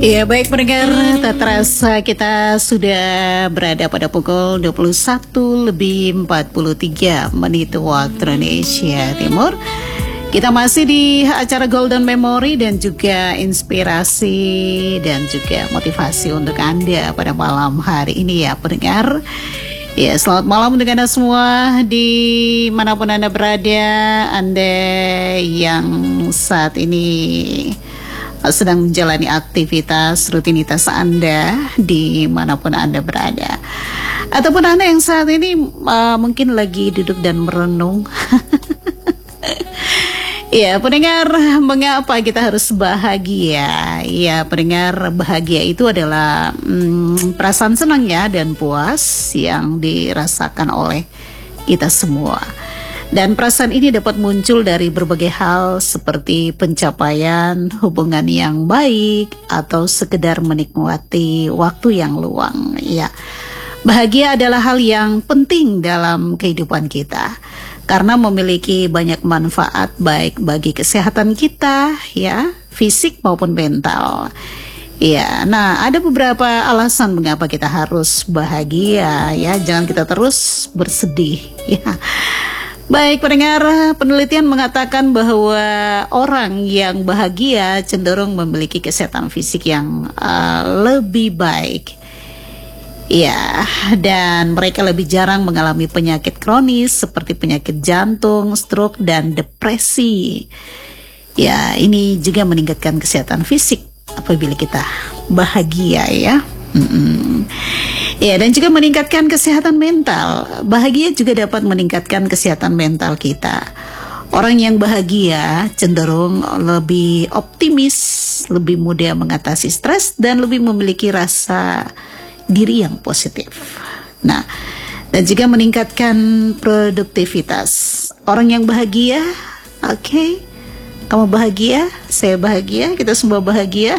Ya baik pendengar, tak terasa kita sudah berada pada pukul 21:43 waktu Indonesia Timur. Kita masih di acara Golden Memory dan juga inspirasi dan juga motivasi untuk Anda pada malam hari ini ya pendengar. Ya, selamat malam untuk Anda semua dimanapun Anda berada. Anda yang saat ini sedang menjalani aktivitas rutinitas Anda dimanapun Anda berada, ataupun Anda yang saat ini mungkin lagi duduk dan merenung. Ya pendengar, mengapa kita harus bahagia? Ya pendengar, bahagia itu adalah perasaan senang ya dan puas yang dirasakan oleh kita semua. Dan perasaan ini dapat muncul dari berbagai hal seperti pencapaian hubungan yang baik atau sekedar menikmati waktu yang luang. Ya, bahagia adalah hal yang penting dalam kehidupan kita karena memiliki banyak manfaat baik bagi kesehatan kita, ya, fisik maupun mental. Ya, nah ada beberapa alasan mengapa kita harus bahagia, ya. Jangan kita terus bersedih, ya. Baik pendengar, penelitian mengatakan bahwa orang yang bahagia cenderung memiliki kesehatan fisik yang lebih baik. Ya, dan mereka lebih jarang mengalami penyakit kronis seperti penyakit jantung, stroke, dan depresi. Ya, ini juga meningkatkan kesehatan fisik apabila kita bahagia ya. Ya, dan juga meningkatkan kesehatan mental. Bahagia juga dapat meningkatkan kesehatan mental kita. Orang yang bahagia cenderung lebih optimis, lebih mudah mengatasi stres, dan lebih memiliki rasa diri yang positif. Nah, dan juga meningkatkan produktivitas. Orang yang bahagia, oke, kamu bahagia, saya bahagia, kita semua bahagia.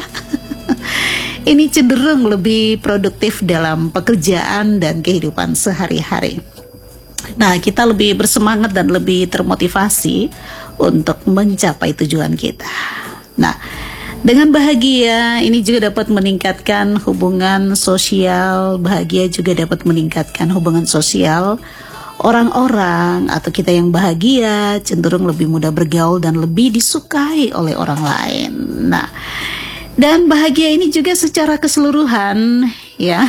Ini cenderung lebih produktif dalam pekerjaan dan kehidupan sehari-hari. Nah, kita lebih bersemangat dan lebih termotivasi untuk mencapai tujuan kita. Nah, dengan bahagia, ini juga dapat meningkatkan hubungan sosial. Bahagia juga dapat meningkatkan hubungan sosial. Orang-orang atau kita yang bahagia cenderung lebih mudah bergaul dan lebih disukai oleh orang lain. Nah, dan bahagia ini juga secara keseluruhan, ya.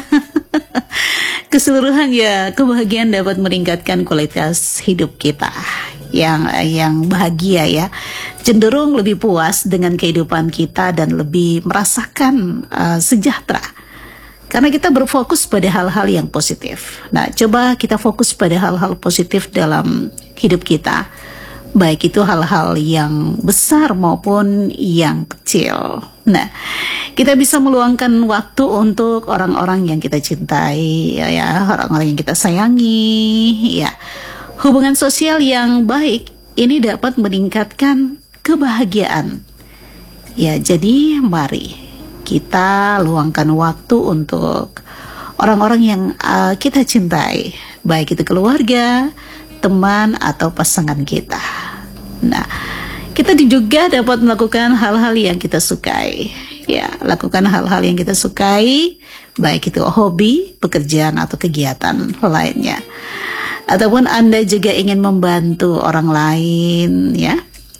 Keseluruhan ya, kebahagiaan dapat meningkatkan kualitas hidup kita. Yang bahagia ya cenderung lebih puas dengan kehidupan kita dan lebih merasakan sejahtera karena kita berfokus pada hal-hal yang positif. Nah, coba kita fokus pada hal-hal positif dalam hidup kita, baik itu hal-hal yang besar maupun yang kecil. Nah, kita bisa meluangkan waktu untuk orang-orang yang kita cintai, ya, orang-orang yang kita sayangi, ya. Hubungan sosial yang baik ini dapat meningkatkan kebahagiaan. Ya, jadi mari kita luangkan waktu untuk orang-orang yang kita cintai, baik itu keluarga, teman, atau pasangan kita. Nah, kita juga dapat melakukan hal-hal yang kita sukai. Ya, lakukan hal-hal yang kita sukai, baik itu hobi, pekerjaan, atau kegiatan lainnya. Ataupun Anda juga ingin membantu orang lain, ya.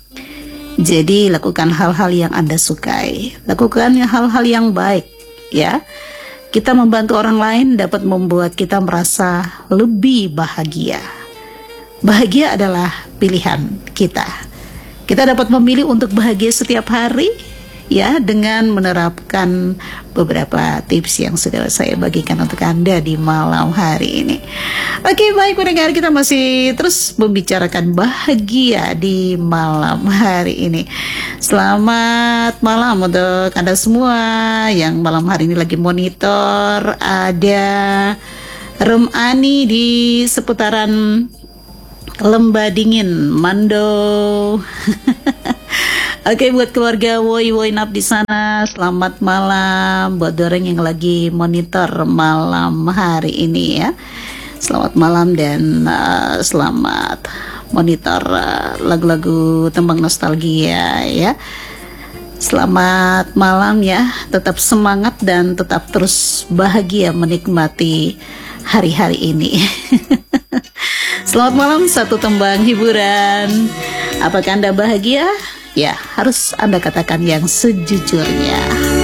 Jadi lakukan hal-hal yang Anda sukai, lakukan hal-hal yang baik, ya. Kita membantu orang lain dapat membuat kita merasa lebih bahagia. Bahagia adalah pilihan kita. Kita dapat memilih untuk bahagia setiap hari, ya, dengan menerapkan beberapa tips yang sudah saya bagikan untuk Anda di malam hari ini. Oke, baik pendengar, kita masih terus membicarakan bahagia di malam hari ini. Selamat malam untuk Anda semua yang malam hari ini lagi monitor. Ada Rum Ani di seputaran Lembah Dingin, Mando. Oke, buat keluarga Woi Nap di sana, selamat malam. Buat orang yang lagi monitor malam hari ini ya, selamat malam dan selamat monitor lagu-lagu tembang nostalgia ya. Selamat malam ya, tetap semangat dan tetap terus bahagia menikmati hari-hari ini. Selamat malam, satu tembang hiburan. Apakah Anda bahagia? Ya, harus Anda katakan yang sejujurnya.